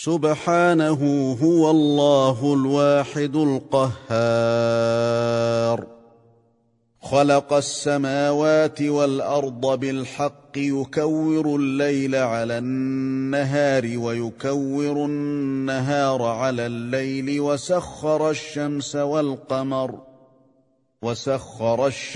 سبحانه هو الله الواحد القهار. خلق السماوات والأرض بالحق يكور الليل على النهار ويكور النهار على الليل وسخر الشمس